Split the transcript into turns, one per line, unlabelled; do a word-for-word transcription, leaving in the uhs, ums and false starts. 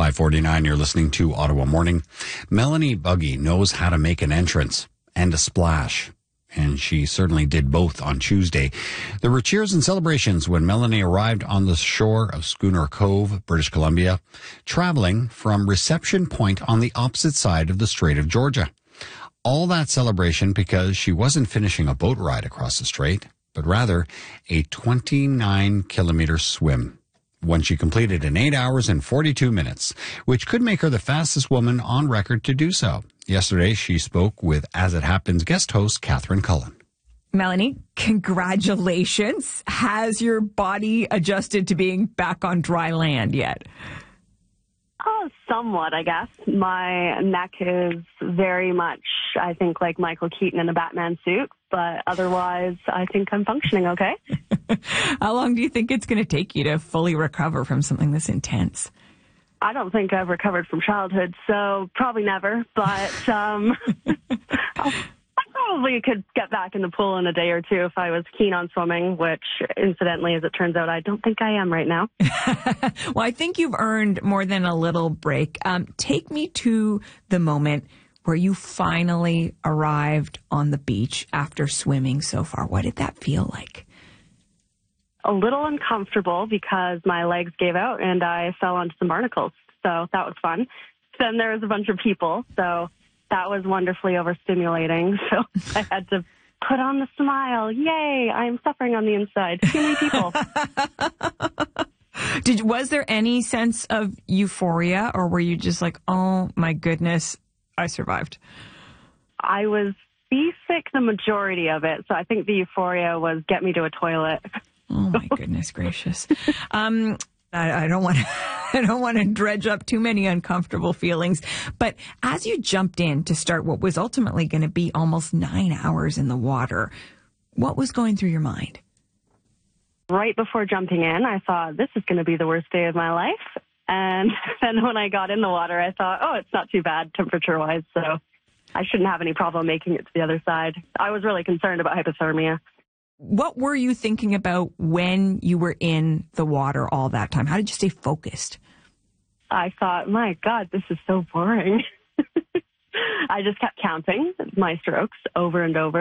five forty-nine, you're listening to Ottawa Morning. Melanie Buggy knows how to make an entrance and a splash, and she certainly did both on Tuesday. There were cheers and celebrations when Melanie arrived on the shore of Schooner Cove, British Columbia, traveling from Reception Point on the opposite side of the Strait of Georgia. All that celebration because she wasn't finishing a boat ride across the strait, but rather a twenty-nine kilometer swim, when she completed in eight hours and forty-two minutes, which could make her the fastest woman on record to do so. Yesterday, she spoke with As It Happens guest host Catherine Cullen.
Melanie, congratulations. Has your body adjusted to being back on dry land yet?
Oh, somewhat, I guess. My neck is very much, I think, like Michael Keaton in a Batman suit, but otherwise, I think I'm functioning okay.
How long do you think it's going to take you to fully recover from something this intense?
I don't think I've recovered from childhood, so probably never, but um, I'll, I probably could get back in the pool in a day or two if I was keen on swimming, which, incidentally, as it turns out, I don't think I am right now.
Well, I think you've earned more than a little break. Um, take me to the moment where you finally arrived on the beach after swimming so far. What did that feel like?
A little uncomfortable because my legs gave out and I fell onto some barnacles, so that was fun. Then there was a bunch of people, so that was wonderfully overstimulating. So I had to put on the smile. Yay, I'm suffering on the inside. Too many people.
Did was there any sense of euphoria, or were you just like, oh my goodness, I survived?
I was seasick the majority of it, so I think the euphoria was get me to a toilet.
Oh my goodness gracious. Um, I, I don't want to, I don't want to dredge up too many uncomfortable feelings, but as you jumped in to start what was ultimately going to be almost nine hours in the water, what was going through your mind?
Right before jumping in, I thought, this is going to be the worst day of my life. And then when I got in the water, I thought, oh, it's not too bad temperature-wise, so I shouldn't have any problem making it to the other side. I was really concerned about hypothermia.
What were you thinking about when you were in the water all that time? How did you stay focused?
I thought, my God, this is so boring. I just kept counting my strokes over and over.